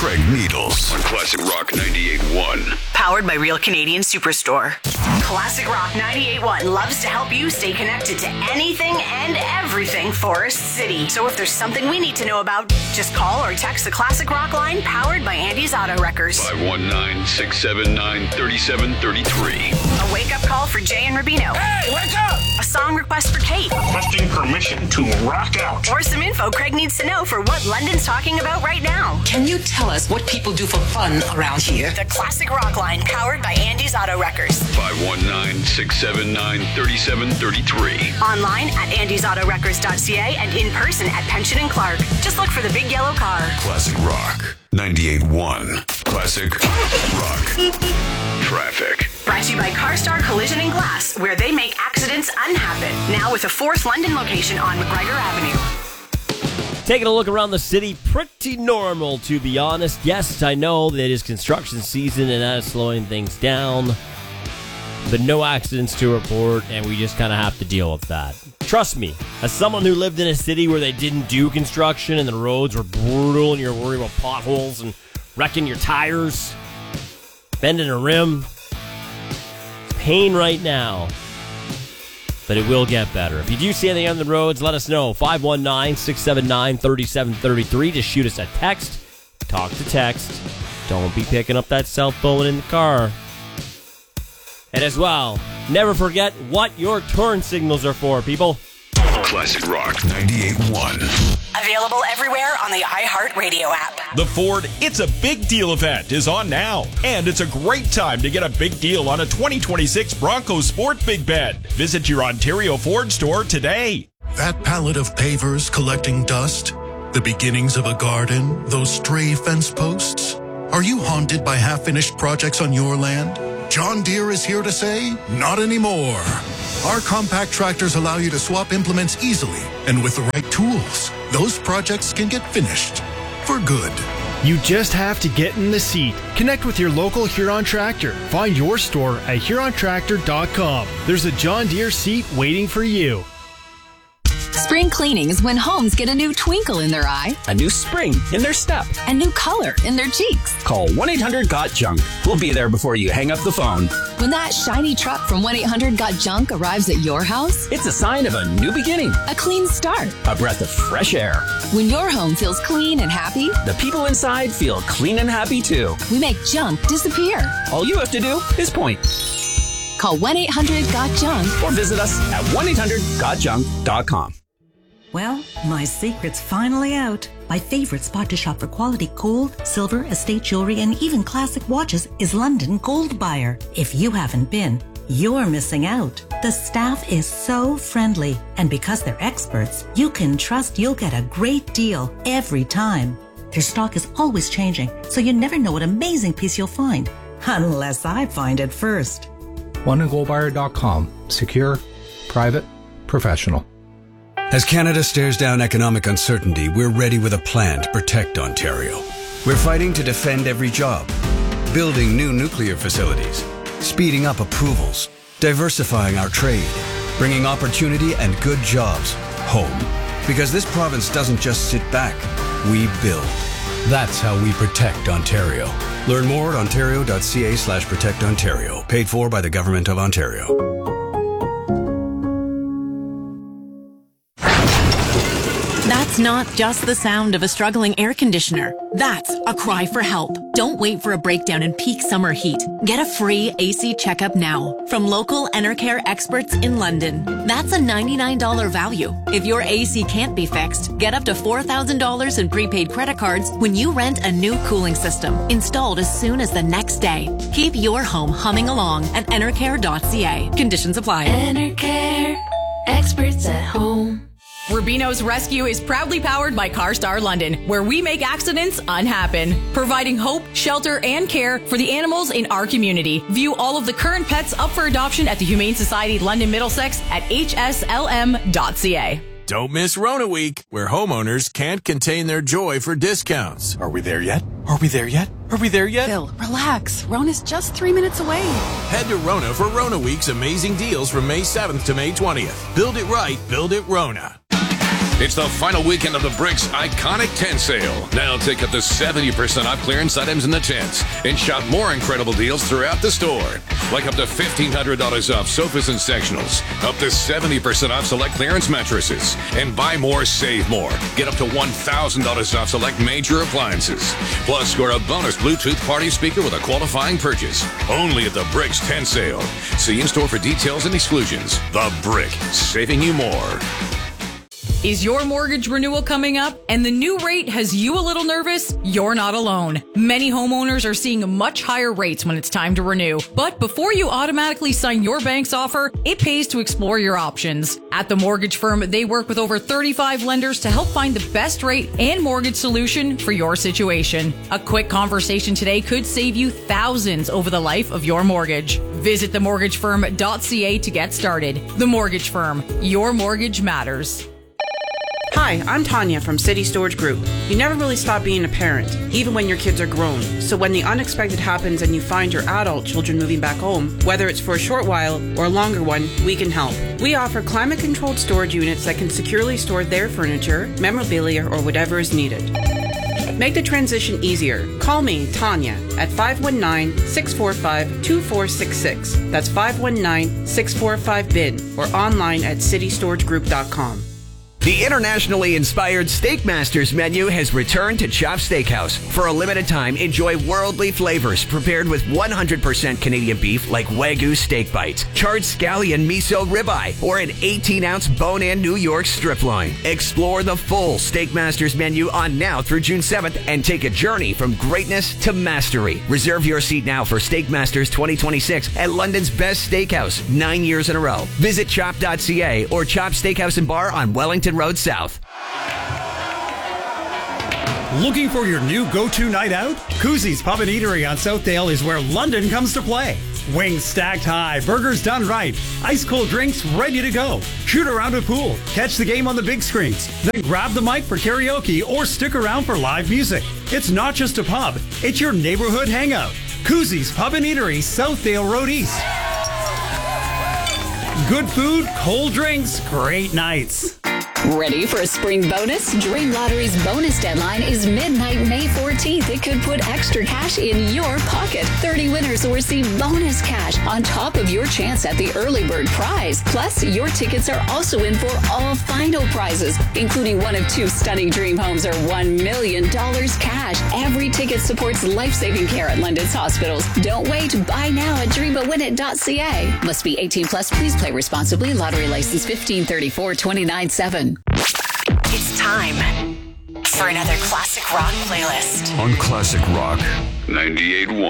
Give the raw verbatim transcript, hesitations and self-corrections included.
Craig Needles on Classic Rock ninety-eight point one. Powered by Real Canadian Superstore. Classic Rock ninety-eight point one loves to help you stay connected to anything and everything Forest City. So if there's something we need to know about, just call or text the Classic Rock line powered by Andy's Auto Wreckers. five one nine, six seven nine, three seven three three. A wake-up call for Jay and Rubino. Hey, wake up! A song request for Kate. Requesting permission to rock out. Or some info Craig needs to know for what London's talking about right now. Can you tell us what people do for fun around here? The Classic Rock line powered by Andy's Auto Wreckers. five one nine, six seven nine, three seven three three. Online at andys auto wreckers dot c a and in person at Pension and Clark. Just look for the big yellow car. Classic Rock ninety-eight point one. Classic Rock Traffic. Brought to you by CarStar Collision and Glass, where they make accidents unhappen. Now with a fourth London location on McGregor Avenue. Taking a look around the city, pretty normal, to be honest. Yes, I know that it is construction season and that is slowing things down. But no accidents to report, and we just kind of have to deal with that. Trust me, as someone who lived in a city where they didn't do construction and the roads were brutal and you're worried about potholes and wrecking your tires, bending a rim, it's pain right now. But it will get better. If you do see anything on the roads, let us know. five one nine, six seven nine, three seven three three. Just shoot us a text. Talk to text. Don't be picking up that cell phone in the car. And as well, never forget what your turn signals are for, people. Classic Rock ninety-eight point one. Available everywhere on the iHeartRadio app. The Ford It's a Big Deal event is on now, and it's a great time to get a big deal on a twenty twenty-six Bronco Sport Big Bed. Visit your Ontario Ford store today. That pallet of pavers collecting dust, the beginnings of a garden, those stray fence posts. Are you haunted by half-finished projects on your land? John Deere is here to say, not anymore. Our compact tractors allow you to swap implements easily, and with the right tools, those projects can get finished for good. You just have to get in the seat. Connect with your local Huron Tractor. Find your store at huron tractor dot com. There's a John Deere seat waiting for you. Spring cleaning is when homes get a new twinkle in their eye, a new spring in their step, a new color in their cheeks. Call one eight hundred got junk. We'll be there before you hang up the phone. When that shiny truck from one eight hundred got junk arrives at your house, it's a sign of a new beginning, a clean start, a breath of fresh air. When your home feels clean and happy, the people inside feel clean and happy too. We make junk disappear. All you have to do is point. Call one eight hundred got junk or visit us at one eight hundred got junk dot com. Well, my secret's finally out. My favorite spot to shop for quality gold, silver, estate jewelry, and even classic watches is London Gold Buyer. If you haven't been, you're missing out. The staff is so friendly, and because they're experts, you can trust you'll get a great deal every time. Their stock is always changing, so you never know what amazing piece you'll find, unless I find it first. london gold buyer dot com. Secure, private, professional. As Canada stares down economic uncertainty, we're ready with a plan to protect Ontario. We're fighting to defend every job, building new nuclear facilities, speeding up approvals, diversifying our trade, bringing opportunity and good jobs home. Because this province doesn't just sit back, we build. That's how we protect Ontario. Learn more at ontario dot c a slash protect ontario. Paid for by the Government of Ontario. That's not just the sound of a struggling air conditioner. That's a cry for help. Don't wait for a breakdown in peak summer heat. Get a free A C checkup now from local Enercare experts in London. That's a ninety-nine dollars value. If your A C can't be fixed, get up to four thousand dollars in prepaid credit cards when you rent a new cooling system, installed as soon as the next day. Keep your home humming along at enercare dot c a. Conditions apply. Enercare, experts at home. Rubino's Rescue is proudly powered by CarStar London, where we make accidents unhappen, providing hope, shelter, and care for the animals in our community. View all of the current pets up for adoption at the Humane Society London Middlesex at h s l m dot c a. Don't miss Rona Week, where homeowners can't contain their joy for discounts. Are we there yet? Are we there yet? Are we there yet? Phil, relax. Rona's just three minutes away. Head to Rona for Rona Week's amazing deals from May seventh to May twentieth. Build it right, build it Rona. It's the final weekend of the Bricks iconic tent sale. Now take up to seventy percent off clearance items in the tents and shop more incredible deals throughout the store. Like up to fifteen hundred dollars off sofas and sectionals, up to seventy percent off select clearance mattresses, and buy more, save more. Get up to one thousand dollars off select major appliances. Plus, score a bonus Bluetooth party speaker with a qualifying purchase. Only at the Bricks tent sale. See in-store for details and exclusions. The Brick, saving you more. Is your mortgage renewal coming up and the new rate has you a little nervous? You're not alone. Many homeowners are seeing much higher rates when it's time to renew. But before you automatically sign your bank's offer, it pays to explore your options. At the mortgage firm, they work with over thirty-five lenders to help find the best rate and mortgage solution for your situation. A quick conversation today could save you thousands over the life of your mortgage. Visit the mortgage firm dot c a to get started. The Mortgage Firm. Your mortgage matters. Hi, I'm Tanya from City Storage Group. You never really stop being a parent, even when your kids are grown. So when the unexpected happens and you find your adult children moving back home, whether it's for a short while or a longer one, we can help. We offer climate-controlled storage units that can securely store their furniture, memorabilia, or whatever is needed. Make the transition easier. Call me, Tanya, at five one nine, six four five, two four six six. That's five one nine, six four five, B I N or online at city storage group dot com. The internationally inspired Steakmasters menu has returned to Chop Steakhouse. For a limited time, enjoy worldly flavors prepared with one hundred percent Canadian beef like Wagyu steak bites, charred scallion miso ribeye, or an eighteen ounce bone-in New York strip loin. Explore the full Steakmasters menu on now through June seventh and take a journey from greatness to mastery. Reserve your seat now for Steakmasters twenty twenty-six at London's best steakhouse, nine years in a row. Visit chop dot c a or Chop Steakhouse and Bar on Wellington Road South. Looking for your new go-to night out? Koozies Pub and Eatery on Southdale is where London comes to play. Wings stacked high, burgers done right, ice cold drinks ready to go. Shoot around a pool, catch the game on the big screens, then grab the mic for karaoke or stick around for live music. It's not just a pub, it's your neighborhood hangout. Koozies Pub and Eatery, Southdale Road East. Good food, cold drinks, great nights. Ready for a spring bonus? Dream Lottery's bonus deadline is midnight May fourteenth. It could put extra cash in your pocket. thirty winners will receive bonus cash on top of your chance at the early bird prize. Plus, your tickets are also in for all final prizes, including one of two stunning dream homes or one million dollars cash. Every ticket supports life-saving care at London's hospitals. Don't wait. Buy now at dream but win it dot c a. Must be eighteen plus. Please play responsibly. Lottery license fifteen thirty-four twenty-nine seven. It's time for another classic rock playlist on Classic Rock ninety-eight point one.